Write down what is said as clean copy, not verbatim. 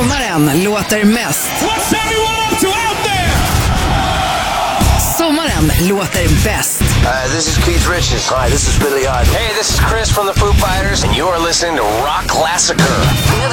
Sommaren låter mest. What's everyone up to out there? Sommaren låter bäst. This is Keith Richards. Hi, this is Billy Idol. Hey, this is Chris from the Foo Fighters, and you are listening to Rock Classicer.